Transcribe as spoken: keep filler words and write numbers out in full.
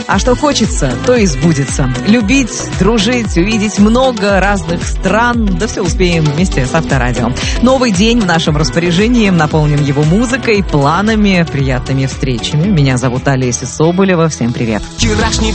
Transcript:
А что хочется, то и сбудется. Любить, дружить, увидеть много разных стран. Да все успеем вместе с Авторадио. Новый день в нашем распоряжении. Наполним его музыкой, планами, приятными встречами. Меня зовут Олеся Соболева. Всем привет. Вчерашний